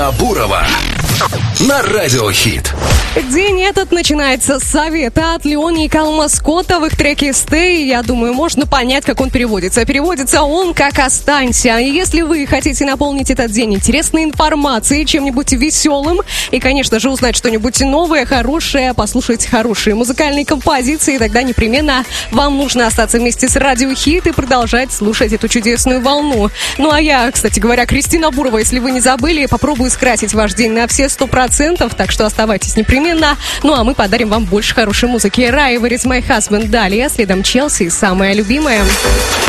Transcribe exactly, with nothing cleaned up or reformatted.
Кристина Бурова на Радио Хит. День этот начинается с совета от Леонии Калмаскота в их треке «Stay». Я думаю, можно понять, как он переводится. Переводится он как «останься». И если вы хотите наполнить этот день интересной информацией, чем-нибудь веселым и, конечно же, узнать что-нибудь новое, хорошее, послушать хорошие музыкальные композиции, тогда непременно вам нужно остаться вместе с Радио Хит и продолжать слушать эту чудесную волну. Ну а я, кстати говоря, Кристина Бурова, если вы не забыли, попробую скрасить ваш день на все сто процентов, так что оставайтесь непременно. Ну а мы подарим вам больше хорошей музыки. Рай, Where is my husband? Далее, следом Челси, самая любимая.